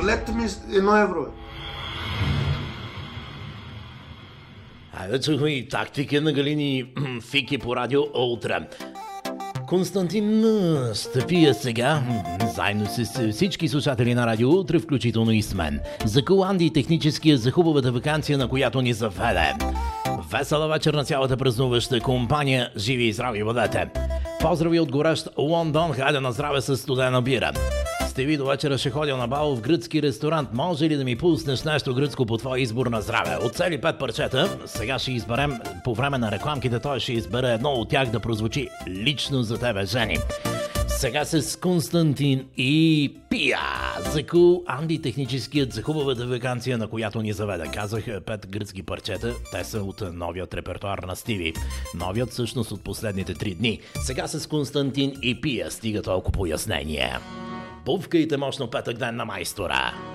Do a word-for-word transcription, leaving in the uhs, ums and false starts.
Лете ми едно евро. Айде чухме и тактика на Галини Фики по радио утре. Константин стъпия сега, заедно с всички слушатели на радио утре, включително и с мен, за Коланди и техническия за хубавата ваканция, на която ни заведе. Весела вечер на цялата празнуваща компания, живи и здрави бъдете! Поздрави от горещ Лондон, хайде на здраве с студена бира. Стиви до вечера ще ходя на бал в гръцки ресторант. Може ли да ми пуснеш нещо гръцко по твой избор на здраве? От цели пет парчета, сега ще изберем по време на рекламките, той ще избере едно от тях да прозвучи лично за тебе, Жени. Сега с Константин и Пия за Кул Анди, техническият за хубавата ваканция, на която ни заведе. Казах пет гръцки парчета, те са от новият репертуар на Стиви. Новият всъщност от последните три дни. Сега с Константин и Пия стига толкова пояснение. Пувкайте мощно петък ден на майстора.